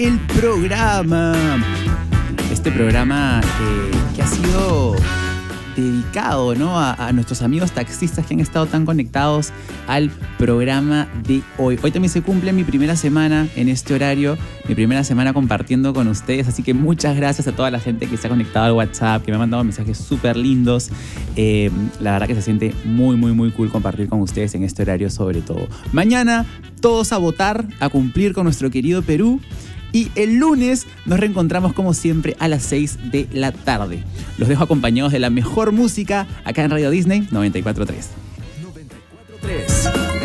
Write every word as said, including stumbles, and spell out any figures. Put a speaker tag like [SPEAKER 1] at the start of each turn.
[SPEAKER 1] el programa. Este programa eh, que ha sido dedicado, ¿no?, a, a nuestros amigos taxistas que han estado tan conectados al programa de hoy. Hoy también se cumple mi primera semana en este horario, mi primera semana compartiendo con ustedes, así que muchas gracias a toda la gente que se ha conectado al WhatsApp, que me ha mandado mensajes súper lindos. Eh, la verdad que se siente muy, muy, muy cool compartir con ustedes en este horario sobre todo. Mañana todos a votar, a cumplir con nuestro querido Perú. Y el lunes nos reencontramos como siempre a las seis de la tarde. Los dejo acompañados de la mejor música acá en Radio Disney noventa y cuatro punto tres.